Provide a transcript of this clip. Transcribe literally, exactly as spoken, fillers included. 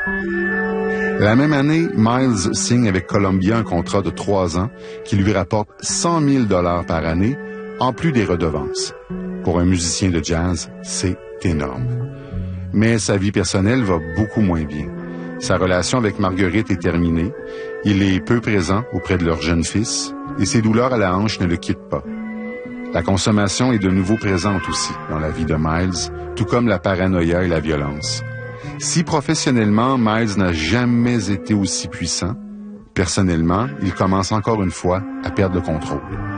La même année, Miles signe avec Columbia un contrat de trois ans qui lui rapporte cent mille dollars par année, en plus des redevances. Pour un musicien de jazz, c'est énorme. Mais sa vie personnelle va beaucoup moins bien. Sa relation avec Marguerite est terminée, il est peu présent auprès de leur jeune fils, et ses douleurs à la hanche ne le quittent pas. La consommation est de nouveau présente aussi dans la vie de Miles, tout comme la paranoïa et la violence. Si professionnellement, Miles n'a jamais été aussi puissant, personnellement, il commence encore une fois à perdre le contrôle.